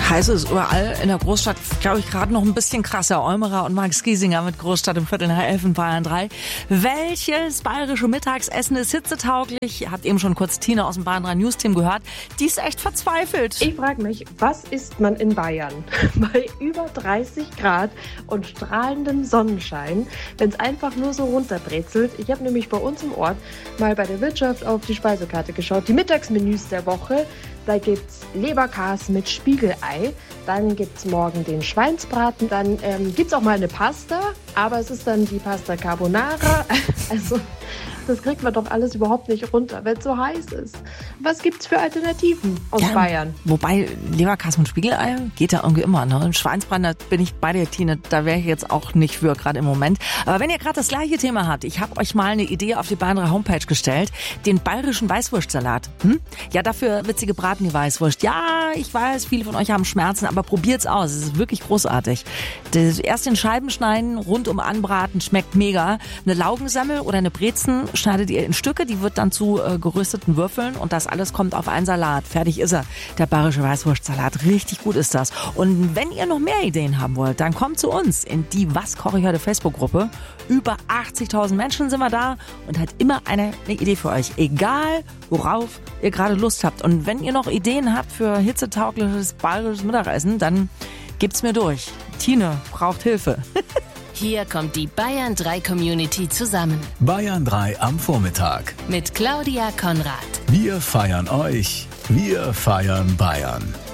Heiß ist überall in der Großstadt, glaube ich, gerade noch ein bisschen krasser. Olmerer und Max Giesinger mit Großstadt im Viertel nach 11 in Bayern 3. Welches bayerische Mittagsessen ist hitzetauglich? Habt eben schon kurz Tina aus dem Bayern 3 News-Team gehört. Die ist echt verzweifelt. Ich frage mich, was isst man in Bayern bei über 30 Grad und strahlendem Sonnenschein, wenn es einfach nur so runterbrezelt? Ich habe nämlich bei uns im Ort mal bei der Wirtschaft auf die Speisekarte geschaut. Die Mittagsmenüs der Woche. Da gibt's Leberkas mit Spiegelei, dann gibt's morgen den Schweinsbraten, dann gibt's auch mal eine Pasta, aber es ist dann die Pasta Carbonara. Also das kriegt man doch alles überhaupt nicht runter, wenn es so heiß ist. Was gibt's für Alternativen aus Bayern? Wobei Leberkas mit Spiegelei geht ja irgendwie immer. Ne? Schweinsbraten, da bin ich bei dir, Tine. Da wäre ich jetzt auch nicht für, gerade im Moment. Aber wenn ihr gerade das gleiche Thema habt, ich habe euch mal eine Idee auf die Bayern 3 Homepage gestellt. Den bayerischen Weißwurstsalat. Ja, dafür wird sie gebraten, die Weißwurst. Ja, ich weiß, viele von euch haben Schmerzen, aber probiert's aus. Es ist wirklich großartig. Erst in Scheiben schneiden, rundum anbraten, schmeckt mega. Eine Laugensemmel oder eine Brezen schneidet ihr in Stücke, die wird dann zu gerösteten Würfeln und das alles kommt auf einen Salat. Fertig ist er, der bayerische Weißwurstsalat. Richtig gut ist das. Und wenn ihr noch mehr Ideen haben wollt, dann kommt zu uns in die Was koche ich heute Facebook-Gruppe. Über 80.000 Menschen sind wir da und hat immer eine Idee für euch. Egal, worauf ihr gerade Lust habt. Und wenn ihr noch Ideen habt für hitzetaugliches bayerisches Mittagessen, dann gebt's mir durch. Tine braucht Hilfe. Hier kommt die Bayern 3 Community zusammen. Bayern 3 am Vormittag. Mit Claudia Konrad. Wir feiern euch. Wir feiern Bayern.